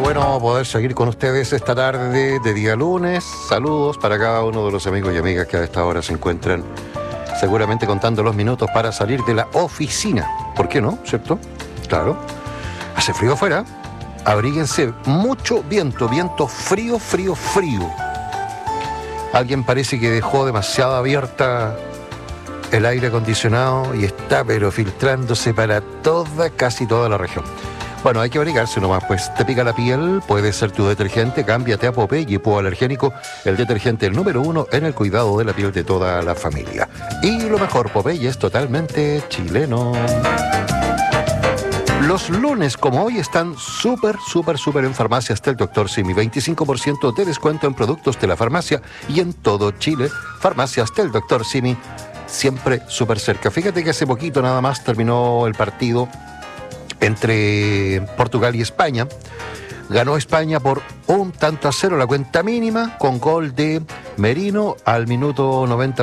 bueno poder seguir con ustedes esta tarde de día lunes. Saludos para cada uno de los amigos y amigas que a esta hora se encuentran seguramente contando los minutos para salir de la oficina. ¿Por qué no? ¿Cierto? Claro. Hace frío afuera. Abríguense. Mucho viento. Viento frío, frío, frío. Alguien parece que dejó demasiado abierta el aire acondicionado y está pero filtrándose para casi toda la región. Bueno, hay que abrigarse nomás, pues te pica la piel, puede ser tu detergente, cámbiate a Popeye hipoalergénico, el detergente el número 1 en el cuidado de la piel de toda la familia. Y lo mejor, Popeye es totalmente chileno. Los lunes, como hoy, están súper en Farmacias del Dr. Simi. 25% de descuento en productos de la farmacia y en todo Chile. Farmacias del Dr. Simi, siempre súper cerca. Fíjate que hace poquito nada más terminó el partido entre Portugal y España. Ganó España por 1-0, la cuenta mínima, con gol de Merino al minuto 90.